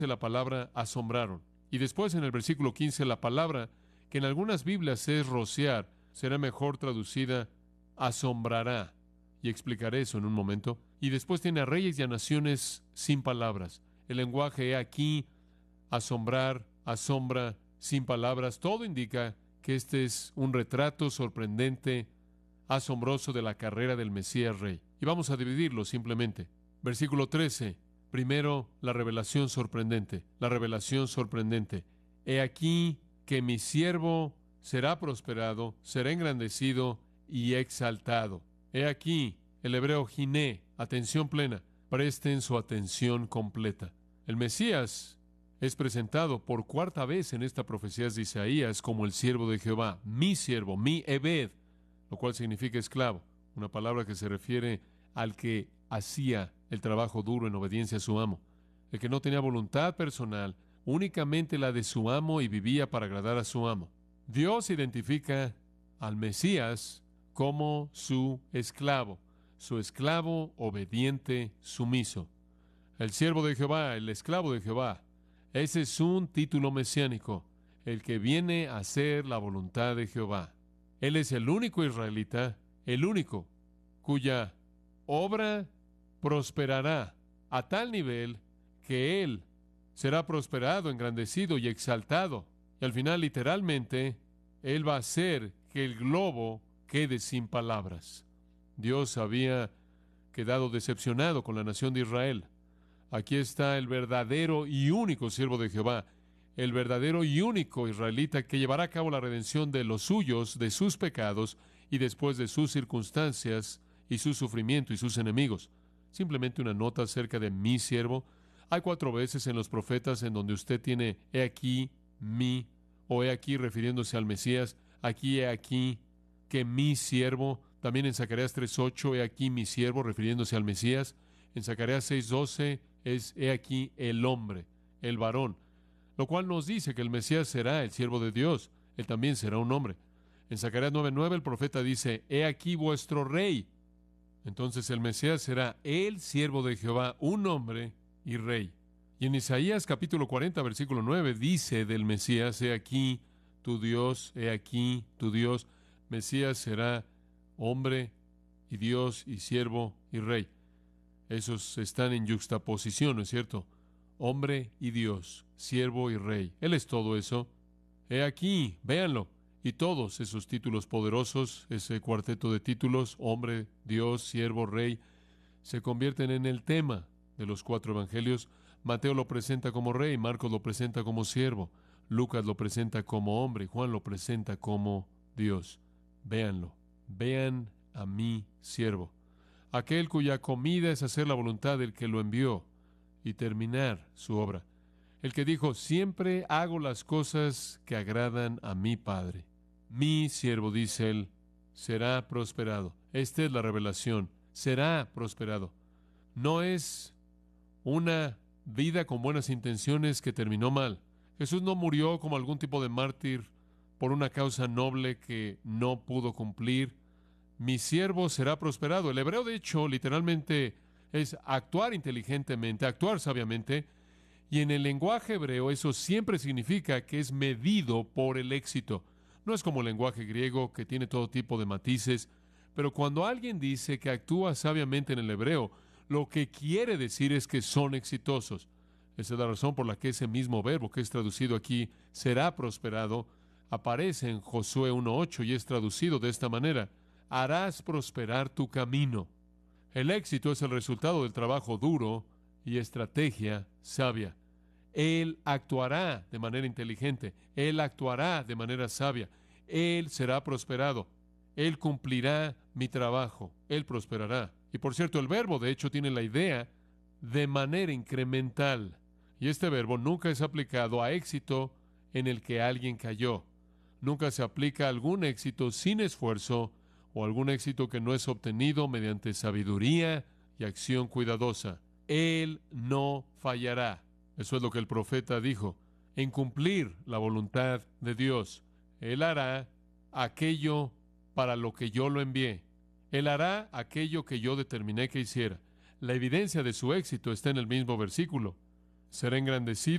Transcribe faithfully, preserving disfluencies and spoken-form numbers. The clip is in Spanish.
la palabra asombraron. Y después en el versículo quince la palabra, que en algunas Biblias es rociar, será mejor traducida asombrará. Y explicaré eso en un momento. Y después tiene a reyes y a naciones sin palabras. El lenguaje he aquí, asombrar, asombra, sin palabras. Todo indica que este es un retrato sorprendente, asombroso de la carrera del Mesías Rey. Y vamos a dividirlo simplemente. Versículo trece. Primero, la revelación sorprendente. La revelación sorprendente. He aquí que mi siervo será prosperado, será engrandecido y exaltado. He aquí, el hebreo giné, atención plena. Presten su atención completa. El Mesías es presentado por cuarta vez en esta profecía de Isaías como el siervo de Jehová, mi siervo, mi Ebed, lo cual significa esclavo, una palabra que se refiere al que hacía el trabajo duro en obediencia a su amo, el que no tenía voluntad personal, únicamente la de su amo y vivía para agradar a su amo. Dios identifica al Mesías como su esclavo, su esclavo obediente, sumiso. El siervo de Jehová, el esclavo de Jehová, ese es un título mesiánico, el que viene a hacer la voluntad de Jehová. Él es el único israelita, el único, cuya obra prosperará a tal nivel que él será prosperado, engrandecido y exaltado. Y al final, literalmente, él va a hacer que el globo quede sin palabras. Dios había quedado decepcionado con la nación de Israel. Aquí está el verdadero y único siervo de Jehová, el verdadero y único israelita que llevará a cabo la redención de los suyos, de sus pecados y después de sus circunstancias y su sufrimiento y sus enemigos. Simplemente una nota acerca de mi siervo. Hay cuatro veces en los profetas en donde usted tiene he aquí, mi, o he aquí refiriéndose al Mesías, aquí he aquí que mi siervo. También en Zacarías tres ocho, he aquí mi siervo refiriéndose al Mesías. En Zacarías seis doce es he aquí el hombre, el varón, lo cual nos dice que el Mesías será el siervo de Dios. Él también será un hombre. En Zacarías nueve nueve el profeta dice, he aquí vuestro rey. Entonces el Mesías será el siervo de Jehová, un hombre y rey. Y en Isaías capítulo cuarenta, versículo nueve, dice del Mesías, he aquí tu Dios, he aquí tu Dios. Mesías será hombre y Dios y siervo y rey. Esos están en yuxtaposición, ¿no es cierto? Hombre y Dios, siervo y rey. Él es todo eso. He aquí, véanlo. Y todos esos títulos poderosos, ese cuarteto de títulos, hombre, Dios, siervo, rey, se convierten en el tema de los cuatro evangelios. Mateo lo presenta como rey, Marcos lo presenta como siervo, Lucas lo presenta como hombre, Juan lo presenta como Dios. Véanlo, vean a mi siervo, aquel cuya comida es hacer la voluntad del que lo envió y terminar su obra. El que dijo, siempre hago las cosas que agradan a mi Padre. Mi siervo, dice él, será prosperado. Esta es la revelación. Será prosperado. No es una vida con buenas intenciones que terminó mal. Jesús no murió como algún tipo de mártir por una causa noble que no pudo cumplir. Mi siervo será prosperado. El hebreo, de hecho, literalmente es actuar inteligentemente, actuar sabiamente. Y en el lenguaje hebreo eso siempre significa que es medido por el éxito. No es como el lenguaje griego que tiene todo tipo de matices, pero cuando alguien dice que actúa sabiamente en el hebreo, lo que quiere decir es que son exitosos. Esa es la razón por la que ese mismo verbo que es traducido aquí, será prosperado, aparece en Josué uno ocho y es traducido de esta manera: harás prosperar tu camino. El éxito es el resultado del trabajo duro y estrategia sabia. Él actuará de manera inteligente. Él actuará de manera sabia. Él será prosperado. Él cumplirá mi trabajo. Él prosperará. Y por cierto, el verbo de hecho tiene la idea de manera incremental. Y este verbo nunca es aplicado a éxito en el que alguien cayó. Nunca se aplica a algún éxito sin esfuerzo o algún éxito que no es obtenido mediante sabiduría y acción cuidadosa. Él no fallará. Eso es lo que el profeta dijo, en cumplir la voluntad de Dios. Él hará aquello para lo que yo lo envié. Él hará aquello que yo determiné que hiciera. La evidencia de su éxito está en el mismo versículo. será engrandecido